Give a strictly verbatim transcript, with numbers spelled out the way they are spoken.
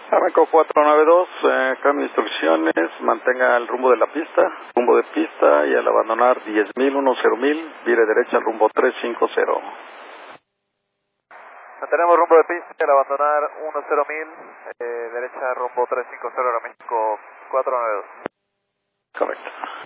Arrancó cuatro nueve dos, eh, cambio de instrucciones, mantenga el rumbo de la pista, rumbo de pista y al abandonar diez mil, cero mil, vire derecha al rumbo trescientos cincuenta. Mantenemos rumbo de pista y al abandonar diez mil, eh, derecha rumbo trescientos cincuenta, Aeroméxico cuatro nueve dos. Correcto.